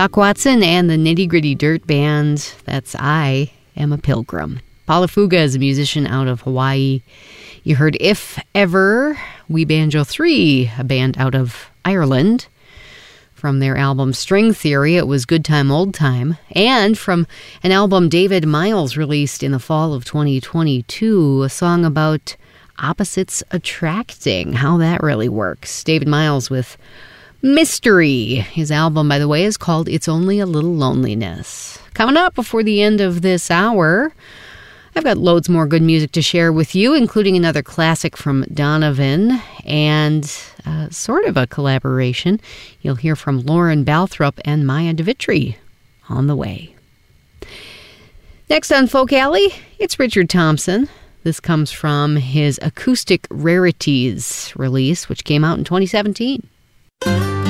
Doc Watson and the Nitty Gritty Dirt Band. That's I Am a Pilgrim. Paula Fuga is a musician out of Hawaii. You heard If Ever, We Banjo 3, a band out of Ireland. From their album String Theory, it was Good Time, Old Time. And from an album David Miles released in the fall of 2022, a song about opposites attracting, how that really works. David Miles with Mystery. His album, by the way, is called It's Only a Little Loneliness. Coming up before the end of this hour, I've got loads more good music to share with you, including another classic from Donovan and sort of a collaboration. You'll hear from Lauren Balthrop and Maya DeVitri on the way. Next on Folk Alley, it's Richard Thompson. This comes from his Acoustic Rarities release, which came out in 2017.